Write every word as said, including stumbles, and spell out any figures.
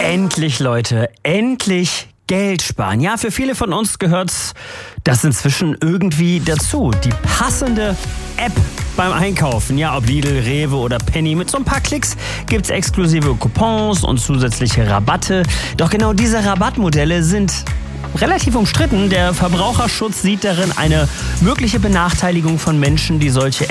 Endlich, Leute, endlich Geld sparen. Ja, für viele von uns gehört das inzwischen irgendwie dazu. Die passende App beim Einkaufen. Ja, ob Lidl, Rewe oder Penny. Mit so ein paar Klicks gibt's exklusive Coupons und zusätzliche Rabatte. Doch genau diese Rabattmodelle sind relativ umstritten. Der Verbraucherschutz sieht darin eine mögliche Benachteiligung von Menschen, die solche